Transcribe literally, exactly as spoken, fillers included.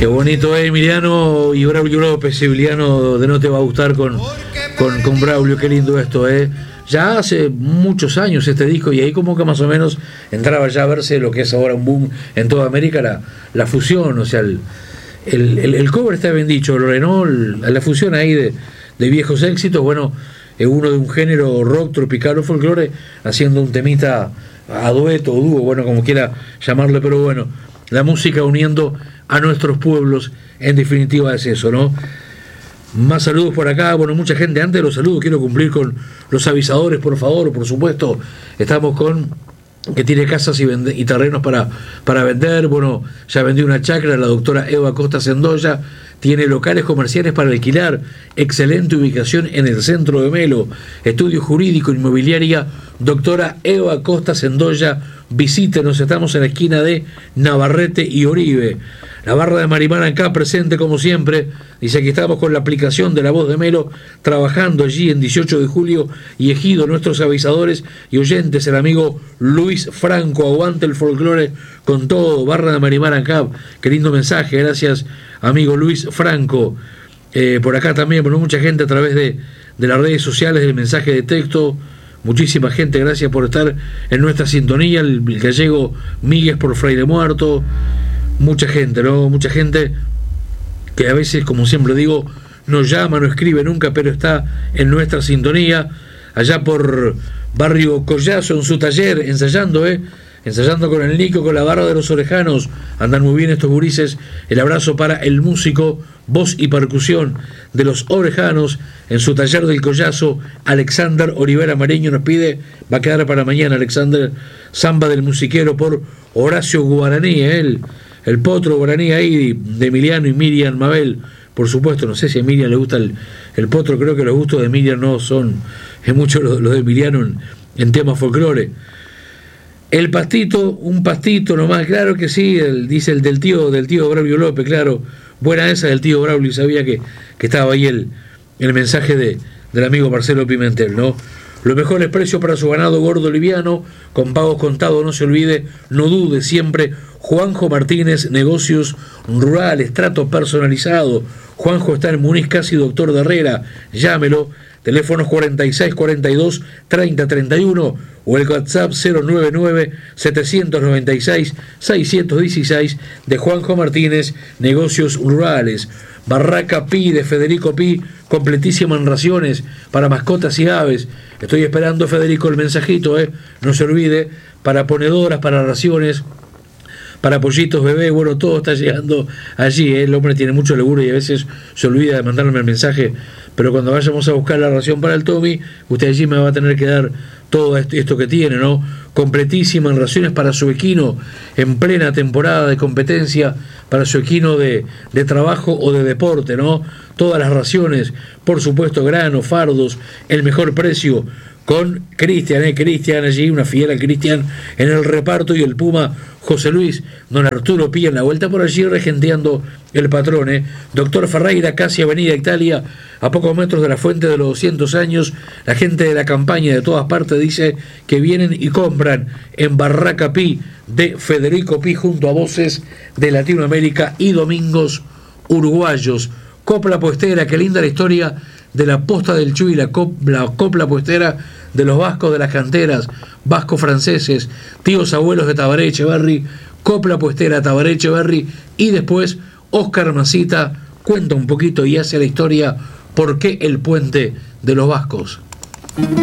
Qué bonito, eh, Emiliano y Braulio López. Emiliano, de no te va a gustar con, con, con Braulio, qué lindo esto, eh. Ya hace muchos años este disco, y ahí como que más o menos entraba ya a verse lo que es ahora un boom en toda América, la, la fusión, o sea, el, el, el, el cover está bien dicho, el Renault, la fusión ahí de, de viejos éxitos, bueno, eh, uno de un género rock, tropical o folclore, haciendo un temita a dueto o dúo, bueno, como quiera llamarle, pero bueno, la música uniendo a nuestros pueblos, en definitiva es eso, ¿no? Más saludos por acá, bueno, mucha gente. Antes de los saludos quiero cumplir con los avisadores, por favor, por supuesto. Estamos con que tiene casas y, vende, y terrenos para, para vender. Bueno, ya vendió una chacra la doctora Eva Costa Sendoya. Tiene locales comerciales para alquilar, excelente ubicación en el centro de Melo. Estudio jurídico, inmobiliaria, doctora Eva Costa Sendoya. Visítenos, estamos en la esquina de Navarrete y Oribe. La barra de Marimana acá presente como siempre. Dice que estamos con la aplicación de La Voz de Melo, trabajando allí en dieciocho de julio y Ejido, nuestros avisadores y oyentes, el amigo Luis Franco, aguante el folclore con todo, barra de Marimana acá. Qué lindo mensaje, gracias amigo Luis Franco. Eh, por acá también, bueno, mucha gente a través de, de las redes sociales, del mensaje de texto. Muchísima gente, gracias por estar en nuestra sintonía. El, el gallego Miguel por Fraile Muerto. Mucha gente, ¿no? Mucha gente que a veces, como siempre digo, no llama, no escribe nunca, pero está en nuestra sintonía. Allá por Barrio Collazo, en su taller, ensayando, ¿eh? Ensayando con el Nico, con la barra de los orejanos. Andan muy bien estos gurises. El abrazo para el músico, voz y percusión de los orejanos en su taller del Collazo. Alexander Olivera Mareño nos pide, va a quedar para mañana, Alexander, Samba del Musiquero por Horacio Guaraní, ¿eh? el, el potro Guaraní ahí de Emiliano y Miriam Mabel. Por supuesto, no sé si a Miriam le gusta el, el potro, creo que los gustos de Miriam no son, es mucho los lo de Emiliano en, en temas folclore. El pastito, un pastito nomás, claro que sí, el, dice el del tío del tío Braulio López, claro, buena esa del tío Braulio, sabía que, que estaba ahí el, el mensaje de, del amigo Marcelo Pimentel, ¿no? Los mejores precios para su ganado gordo liviano, con pagos contados, no se olvide, no dude siempre. Juanjo Martínez, negocios rurales, trato personalizado. Juanjo está en Muniz, casi doctor de Herrera, llámelo. Teléfonos cuarenta y seis cuarenta y dos treinta treinta y uno o el WhatsApp cero noventa y nueve setecientos noventa y seis seiscientos dieciséis de Juanjo Martínez, negocios rurales. Barraca Pi de Federico Pi, completísima en raciones para mascotas y aves. Estoy esperando, Federico, el mensajito, ¿eh? No se olvide, para ponedoras, para raciones, para pollitos, bebé, bueno, todo está llegando allí, ¿eh? El hombre tiene mucho laburo y a veces se olvida de mandarme el mensaje, pero cuando vayamos a buscar la ración para el Tommy, usted allí me va a tener que dar todo esto que tiene, ¿no? Completísima en raciones para su equino, en plena temporada de competencia, para su equino de, de trabajo o de deporte, ¿no? Todas las raciones, por supuesto, granos, fardos, el mejor precio, con Cristian, ¿eh? Cristian allí, una fiera Cristian en el reparto, y el Puma José Luis, don Arturo Pía en la vuelta por allí regenteando el patrón, ¿eh? Doctor Ferreira, casi Avenida Italia, a pocos metros de la fuente de los doscientos años. La gente de la campaña de todas partes dice que vienen y compran en Barraca Pi de Federico Pi, junto a voces de Latinoamérica y domingos uruguayos. Copla Puestera, qué linda la historia de la Posta del Chuy, la, cop, la copla puestera de los vascos de las canteras, vascos franceses, tíos abuelos de Tabaré Echeverri, copla puestera Tabaré Echeverri, y después Oscar Masita cuenta un poquito y hace la historia por qué el puente de los vascos.